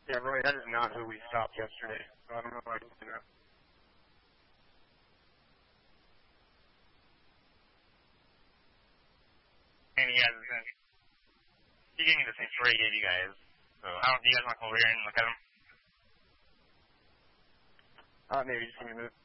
Yeah, Roy, that is not who we stopped yesterday, so I don't know if I can do that. And he gave me the same story he gave you guys. So, do you guys want to come over here and look at him? Maybe just give me a minute.